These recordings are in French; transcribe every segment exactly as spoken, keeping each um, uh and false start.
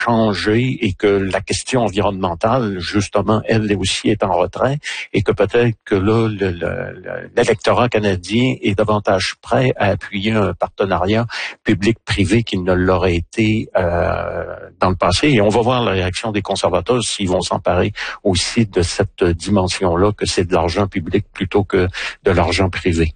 changé et que la question environnementale, justement, elle aussi est en retrait et que peut-être que là, le, le, l'électorat canadien est davantage prêt à appuyer un partenariat public-privé qu'il ne l'aurait été euh, dans le passé. Et on va voir la réaction des conservateurs s'ils vont s'emparer aussi de cette dimension-là, que c'est de l'argent public plutôt que de l'argent privé.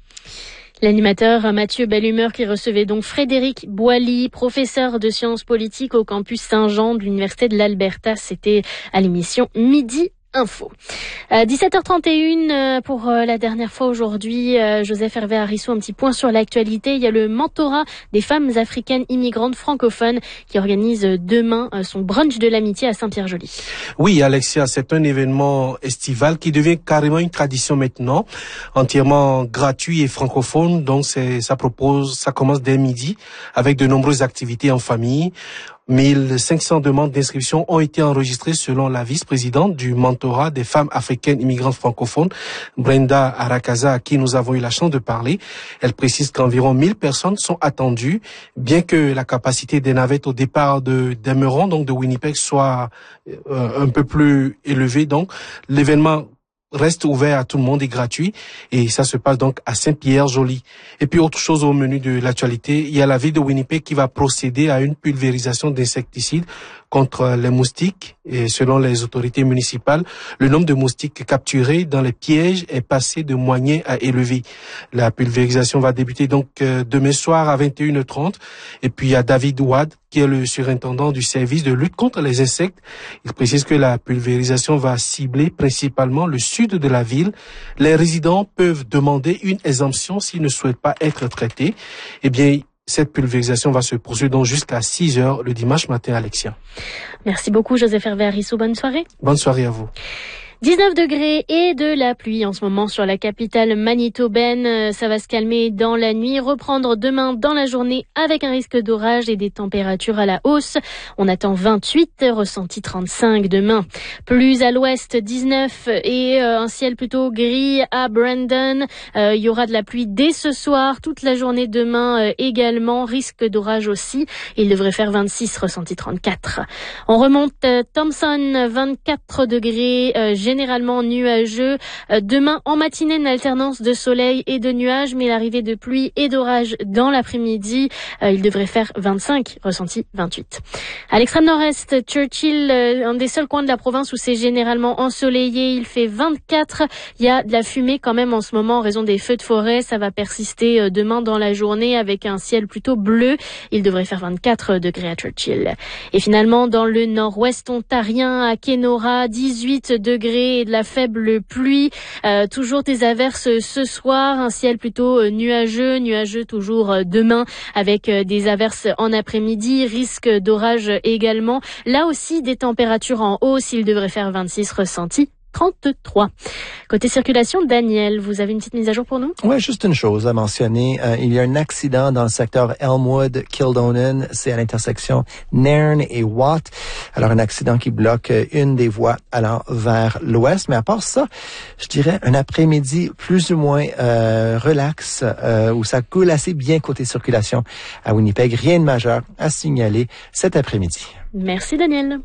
L'animateur Mathieu Bellumeur qui recevait donc Frédéric Boilly, professeur de sciences politiques au campus Saint-Jean de l'Université de l'Alberta. C'était à l'émission Midi Info. Euh, dix-sept heures trente et une euh, pour euh, la dernière fois aujourd'hui. Euh, Joseph Hervé Harissou, un petit point sur l'actualité. Il y a le mentorat des femmes africaines immigrantes francophones qui organise demain euh, son brunch de l'amitié à Saint-Pierre-Joli. Oui, Alexia, c'est un événement estival qui devient carrément une tradition maintenant, entièrement gratuit et francophone. Donc, c'est, ça propose, ça commence dès midi avec de nombreuses activités en famille. mille cinq cents demandes d'inscription ont été enregistrées selon la vice-présidente du mentorat des femmes africaines immigrantes francophones, Brenda Arakaza, à qui nous avons eu la chance de parler. Elle précise qu'environ mille personnes sont attendues, bien que la capacité des navettes au départ de d'Emeron, donc de Winnipeg, soit euh, un peu plus élevée. Donc, l'événement reste ouvert à tout le monde et gratuit, et ça se passe donc à Saint-Pierre-Joli. Et puis autre chose au menu de l'actualité, il y a la ville de Winnipeg qui va procéder à une pulvérisation d'insecticides contre les moustiques, et selon les autorités municipales, le nombre de moustiques capturés dans les pièges est passé de moyen à élevé. La pulvérisation va débuter donc euh, demain soir à vingt et une heures trente, et puis il y a David Ouad, qui est le surintendant du service de lutte contre les insectes. Il précise que la pulvérisation va cibler principalement le sud de la ville. Les résidents peuvent demander une exemption s'ils ne souhaitent pas être traités. Eh bien, cette pulvérisation va se poursuivre donc jusqu'à six heures le dimanche matin, Alexia. Merci beaucoup, Joseph Hervé Harissou. Bonne soirée. Bonne soirée à vous. dix-neuf degrés et de la pluie en ce moment sur la capitale manitobaine. Ça va se calmer dans la nuit, reprendre demain dans la journée avec un risque d'orage et des températures à la hausse. On attend vingt-huit, ressenti trente-cinq demain. Plus à l'ouest, dix-neuf et euh, un ciel plutôt gris à Brandon. Euh, il y aura de la pluie dès ce soir, toute la journée demain euh, également. Risque d'orage aussi. Il devrait faire vingt-six, ressenti trente-quatre. On remonte euh, Thompson, vingt-quatre degrés, euh, généralement nuageux. Euh, demain, en matinée, une alternance de soleil et de nuages, mais l'arrivée de pluie et d'orage dans l'après-midi. Euh, il devrait faire vingt-cinq, ressenti vingt-huit. À l'extrême nord-est, Churchill, euh, un des seuls coins de la province où c'est généralement ensoleillé. Il fait vingt-quatre. Il y a de la fumée quand même en ce moment en raison des feux de forêt. Ça va persister euh, demain dans la journée avec un ciel plutôt bleu. Il devrait faire vingt-quatre degrés à Churchill. Et finalement, dans le nord-ouest ontarien, à Kenora, dix-huit degrés et de la faible pluie. Euh, toujours des averses ce soir, un ciel plutôt euh, nuageux, nuageux toujours euh, demain avec euh, des averses en après-midi, risque d'orage également. Là aussi, des températures en hausse, il devrait faire vingt-six, ressenti trente-trois. Côté circulation, Daniel, vous avez une petite mise à jour pour nous? Oui, juste une chose à mentionner. Euh, il y a un accident dans le secteur Elmwood, Kildonan. C'est à l'intersection Nairn et Watt. Alors, un accident qui bloque une des voies allant vers l'ouest. Mais à part ça, je dirais un après-midi plus ou moins euh, relax, euh, où ça coule assez bien côté circulation à Winnipeg. Rien de majeur à signaler cet après-midi. Merci, Daniel.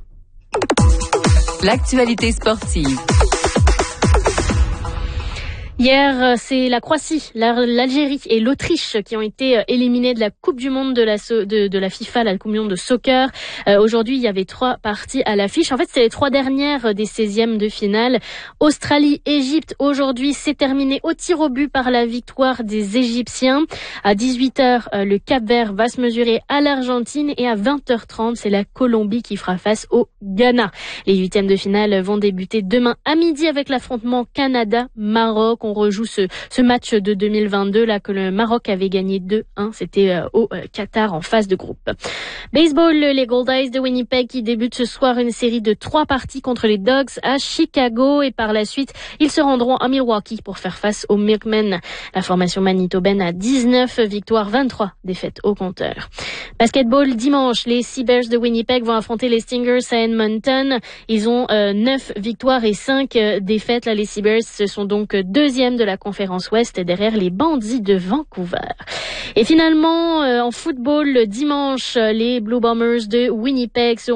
L'actualité sportive. Hier, c'est la Croatie, l'Algérie et l'Autriche qui ont été éliminés de la Coupe du Monde de la, de, de la FIFA, la Coupe du Monde de soccer. Euh, aujourd'hui, il y avait trois parties à l'affiche. En fait, c'est les trois dernières des seizièmes de finale. Australie, Égypte, aujourd'hui, c'est terminé au tir au but par la victoire des Égyptiens. À dix-huit heures, le Cap-Vert va se mesurer à l'Argentine et à vingt heures trente, c'est la Colombie qui fera face au Ghana. Les huitièmes de finale vont débuter demain à midi avec l'affrontement Canada-Maroc. On rejoue ce, ce match de deux mille vingt-deux là que le Maroc avait gagné deux un. C'était euh, au euh, Qatar en phase de groupe. Baseball, les Goldeyes de Winnipeg qui débutent ce soir une série de trois parties contre les Dogs à Chicago et par la suite ils se rendront à Milwaukee pour faire face aux Milkmen. La formation manitobaine a dix-neuf victoires, vingt-trois défaites au compteur. Basketball, dimanche, les Seabears de Winnipeg vont affronter les Stingers à Edmonton. Ils ont euh, neuf victoires et cinq euh, défaites. Là, les Seabears, ce sont donc deuxième de la conférence Ouest derrière les Bandits de Vancouver. Et finalement, euh, en football, dimanche, les Blue Bombers de Winnipeg seront